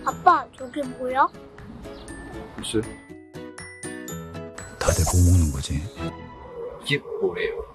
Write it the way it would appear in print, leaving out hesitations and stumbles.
아빠, 저게 뭐야? 글쎄. 다들 뭐 먹는 거지? 이게 뭐래요?